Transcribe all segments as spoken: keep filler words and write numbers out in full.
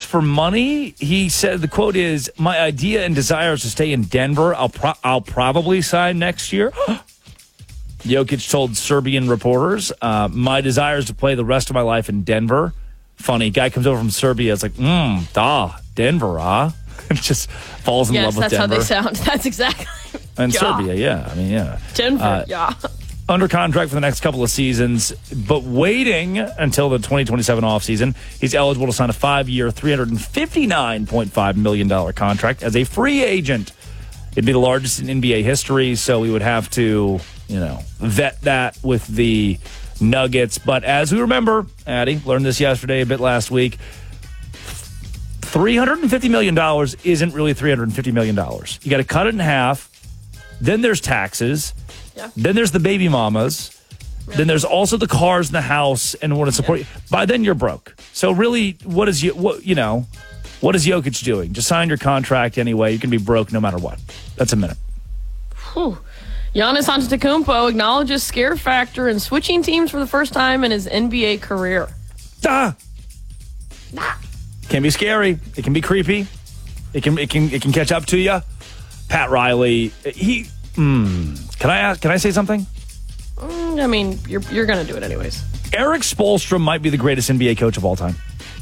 for money, he said the quote is, "My idea and desire is to stay in Denver. I'll pro- I'll probably sign next year." Jokic told Serbian reporters, uh, "My desire is to play the rest of my life in Denver." Funny, guy comes over from Serbia. It's like, mm, da, Denver, ah. It just falls in yes, love with Denver. Denver. Yes, that's how they sound. That's exactly. And yeah. Serbia, yeah. I mean, yeah. Denver, uh, yeah. Under contract for the next couple of seasons, but waiting until the twenty twenty-seven offseason, he's eligible to sign a five-year, three hundred fifty-nine point five million dollars contract as a free agent. It'd be the largest in N B A history, so we would have to, you know, vet that with the Nuggets. But as we remember, Addie, learned this yesterday, a bit last week, three hundred fifty million dollars isn't really three hundred fifty million dollars. You got to cut it in half. Then there's taxes. Yeah. Then there's the baby mamas. Yeah. Then there's also the cars and the house and what it support. Yeah. By then you're broke. So really, what is you what you know? What is Jokic doing? Just sign your contract anyway. You can be broke no matter what. That's a minute. Whew. Giannis Antetokounmpo acknowledges scare factor in switching teams for the first time in his N B A career. Ah. Nah. Can be scary. It can be creepy. It can it can it can catch up to you. Pat Riley, he. Mm, can I ask? Can I say something? Mm, I mean, you're you're gonna do it anyways. Eric Spoelstra might be the greatest N B A coach of all time.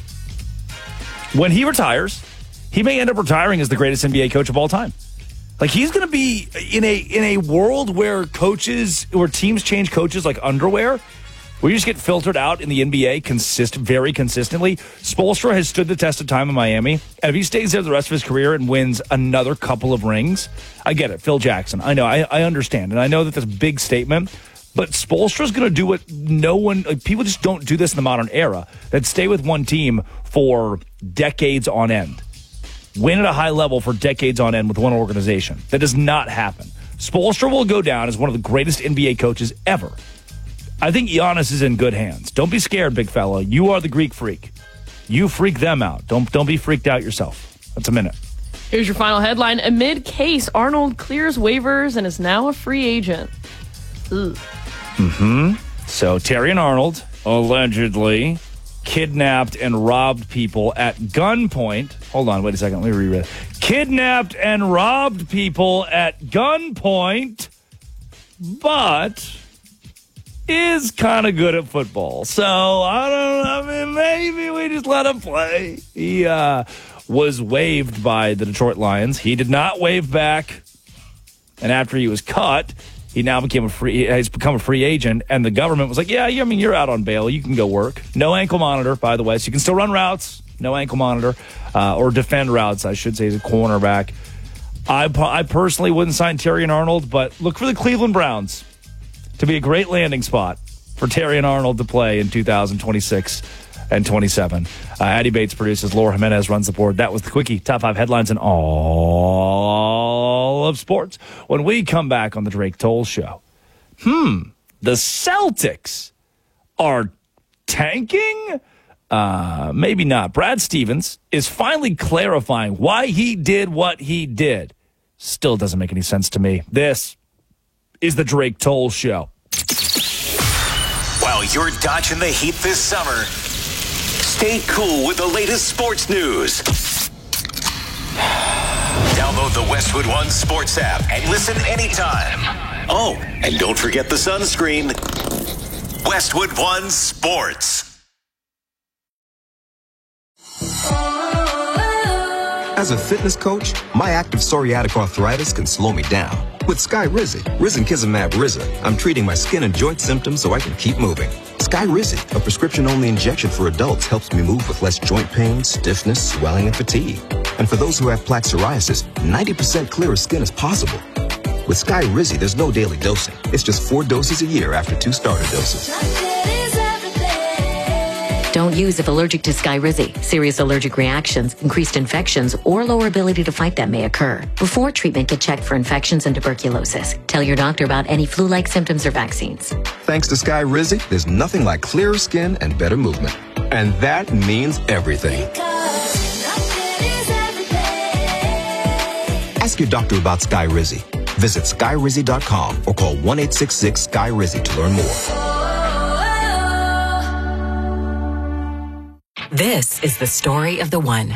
When he retires, he may end up retiring as the greatest N B A coach of all time. Like, he's going to be in a in a world where coaches, where teams change coaches like underwear, where you just get filtered out in the N B A consist very consistently. Spoelstra has stood the test of time in Miami, and if he stays there the rest of his career and wins another couple of rings, I get it. Phil Jackson, I know, I, I understand, and I know that that's a big statement, but Spoelstra's going to do what no one, like, people just don't do this in the modern era, that stay with one team for decades on end. Win at a high level for decades on end with one organization. That does not happen. Spoelstra will go down as one of the greatest N B A coaches ever. I think Giannis is in good hands. Don't be scared, big fella. You are the Greek freak. You freak them out. Don't don't be freaked out yourself. That's a minute. Here's your final headline. Amid case, Arnold clears waivers and is now a free agent. Ugh. Mm-hmm. So Terry and Arnold allegedly kidnapped and robbed people at gunpoint. Hold on, wait a second. Let me reread it. Kidnapped and robbed people at gunpoint, but is kind of good at football. So, I don't know. I mean, maybe we just let him play. He uh, was waived by the Detroit Lions. He did not waive back. And after he was cut, he now became a free, has become a free agent. And the government was like, yeah, I mean, you're out on bail. You can go work. No ankle monitor, by the way. So you can still run routes. No ankle monitor. Uh, or defend routes, I should say, as a cornerback. I, I personally wouldn't sign Terry and Arnold, but look for the Cleveland Browns to be a great landing spot for Terry and Arnold to play in two thousand twenty-six and twenty-seven. Uh, Addie Bates produces. Laura Jimenez runs the board. That was the Quickie. Top five headlines in all of sports. When we come back on the Drake Toll Show, hmm, the Celtics are tanking? Uh, maybe not. Brad Stevens is finally clarifying why he did what he did. Still doesn't make any sense to me. This is the Drake Toll Show. While you're dodging the heat this summer, stay cool with the latest sports news. Download the Westwood One Sports app and listen anytime. Oh, and don't forget the sunscreen. Westwood One Sports. As a fitness coach, my active psoriatic arthritis can slow me down. With Skyrizi, Risankizumab Riza, I'm treating my skin and joint symptoms so I can keep moving. Skyrizi, a prescription-only injection for adults, helps me move with less joint pain, stiffness, swelling, and fatigue. And for those who have plaque psoriasis, ninety percent clearer skin is possible. With Skyrizi, there's no daily dosing. It's just four doses a year after two starter doses. Don't use if allergic to Skyrizi. Serious allergic reactions, increased infections, or lower ability to fight them may occur. Before treatment, get checked for infections and tuberculosis. Tell your doctor about any flu-like symptoms or vaccines. Thanks to Skyrizi, there's nothing like clearer skin and better movement. And that means everything. Ask your doctor about Skyrizi. Visit Skyrizi dot com or call one eight six six Sky Rizi to learn more. This is the story of the one.